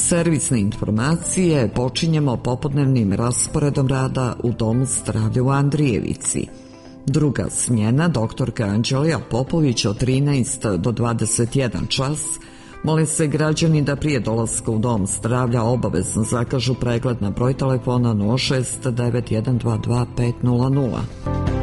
Servisne informacije počinjemo popodnevnim rasporedom rada u Domu zdravlja u Andrijevici. Druga smjena, doktorka Anđelija Popović od 13 do 21 čas. Molim se građani da prije dolaska u Dom zdravlja obavezno zakažu pregled na broj telefona 069122500.